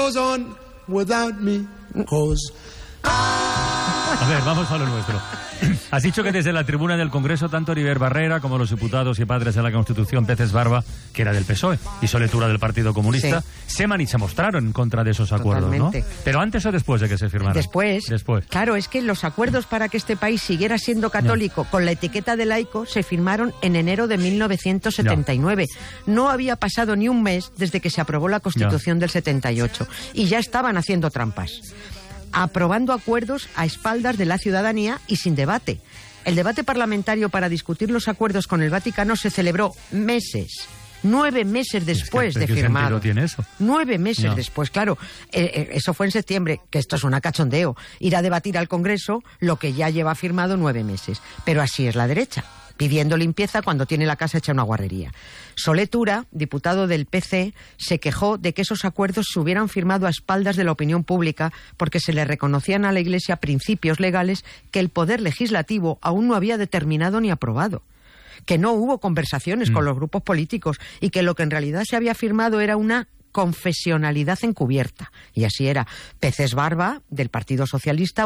A ver, vamos a lo nuestro. Has dicho que desde la tribuna del Congreso tanto Heribert Barrera como los diputados y padres de la Constitución Peces Barba, que era del PSOE, y Soletura del Partido Comunista, se mostraron en contra de esos acuerdos, totalmente, ¿no? Pero antes o después de que se firmaran. Después. Claro, es que los acuerdos para que este país siguiera siendo católico con la etiqueta de laico se firmaron en enero de 1979. No había pasado ni un mes desde que se aprobó la Constitución del 78 y ya estaban haciendo trampas, aprobando acuerdos a espaldas de la ciudadanía y sin debate. El debate parlamentario para discutir los acuerdos con el Vaticano se celebró 9 meses después de firmado. ¿Qué sentido tiene eso? 9 meses después, claro. Eso fue en septiembre, que esto es una cachondeo. Ir a debatir al Congreso lo que ya lleva firmado 9 meses. Pero así es la derecha, pidiendo limpieza cuando tiene la casa hecha una guarrería. Soletura, diputado del PC, se quejó de que esos acuerdos se hubieran firmado a espaldas de la opinión pública porque se le reconocían a la Iglesia principios legales que el Poder Legislativo aún no había determinado ni aprobado, que no hubo conversaciones con los grupos políticos y que lo que en realidad se había firmado era una confesionalidad encubierta. Y así era. Peces Barba, del Partido Socialista,